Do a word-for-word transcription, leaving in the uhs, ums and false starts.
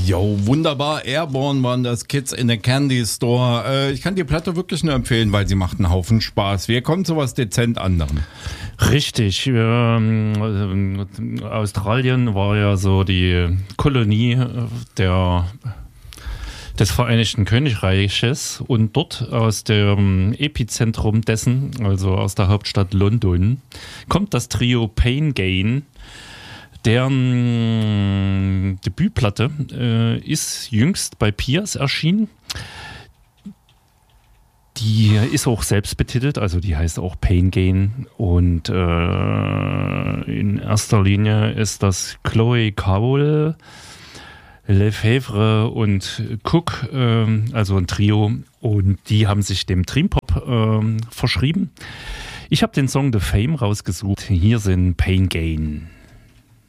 Jo, wunderbar. Airborne waren das, Kids in the Candy Store. Äh, ich kann die Platte wirklich nur empfehlen, weil sie macht einen Haufen Spaß. Wir kommen zu was dezent anderem. Richtig. Ähm, Australien war ja so die Kolonie der, des Vereinigten Königreiches und dort aus dem Epizentrum dessen, also aus der Hauptstadt London, kommt das Trio Pain Gain. Deren Debütplatte äh, ist jüngst bei Piers erschienen. Die ist auch selbst betitelt, also die heißt auch Pain Gain. Und äh, in erster Linie ist das Chloe Cowell, Lefebvre und Cook, äh, also ein Trio. Und die haben sich dem Dreampop äh, verschrieben. Ich habe den Song The Fame rausgesucht. Hier sind Pain Gain.